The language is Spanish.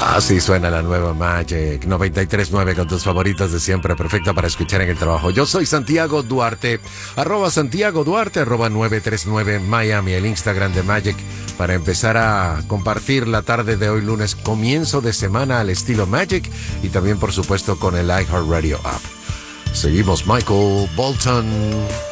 Así suena la nueva Magic 93.9 con tus favoritos de siempre, perfecta para escuchar en el trabajo. Yo soy Santiago Duarte, Santiago Duarte, @939 Miami, el Instagram de Magic, para empezar a compartir la tarde de hoy lunes, comienzo de semana al estilo Magic, y también por supuesto con el iHeartRadio app. Seguimos, Michael Bolton.